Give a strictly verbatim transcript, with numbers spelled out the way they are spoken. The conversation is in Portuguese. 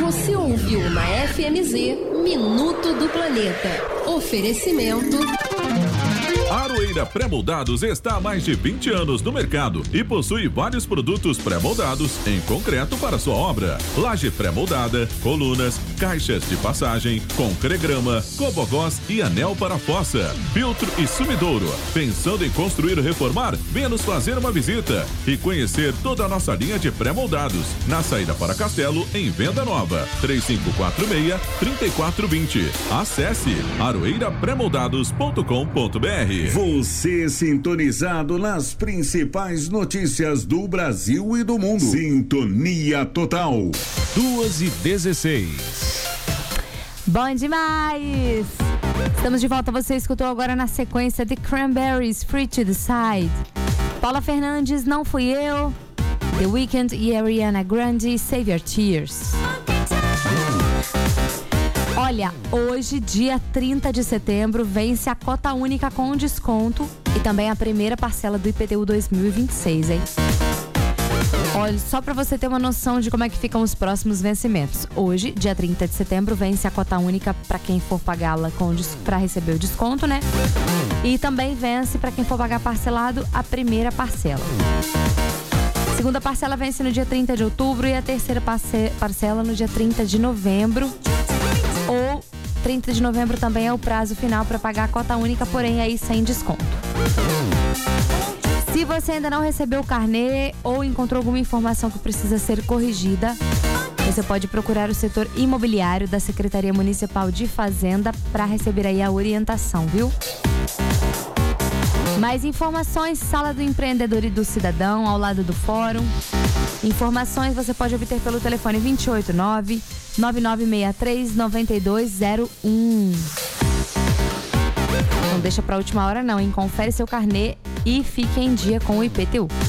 Você ouviu na F M Z Minuto do Planeta. Oferecimento... Aroeira Pré-Moldados está há mais de vinte anos no mercado e possui vários produtos pré-moldados em concreto para sua obra. Laje pré-moldada, colunas, caixas de passagem, concregrama, cobogós e anel para fossa, filtro e sumidouro. Pensando em construir ou reformar? Venha nos fazer uma visita e conhecer toda a nossa linha de pré-moldados. Na saída para Castelo, em Venda Nova, três cinco quatro seis, três quatro dois zero. Acesse aroeira pré moldados ponto com ponto b r. Você sintonizado nas principais notícias do Brasil e do mundo. Sintonia total. duas e dezesseis. Bom demais! Estamos de volta. Você escutou agora na sequência The Cranberries, Free to Decide. Paula Fernandes, Não Fui Eu. The Weeknd e Ariana Grande, Save Your Tears. Olha, hoje, dia trinta de setembro, vence a cota única com desconto e também a primeira parcela do I P T U dois mil e vinte e seis, hein? Olha, só para você ter uma noção de como é que ficam os próximos vencimentos. Hoje, dia trinta de setembro, vence a cota única para quem for pagá-la para receber o desconto, né? E também vence para quem for pagar parcelado a primeira parcela. A segunda parcela vence no dia trinta de outubro e a terceira parce- parcela no dia trinta de novembro. Ou trinta de novembro também é o prazo final para pagar a cota única, porém aí sem desconto. Se você ainda não recebeu o carnê ou encontrou alguma informação que precisa ser corrigida, você pode procurar o setor imobiliário da Secretaria Municipal de Fazenda para receber aí a orientação, viu? Mais informações, Sala do Empreendedor e do Cidadão, ao lado do Fórum. Informações você pode obter pelo telefone vinte e oito, nove nove nove seis três, nove dois zero um. Não deixa pra última hora não, hein? Confere seu carnê e fique em dia com o I P T U.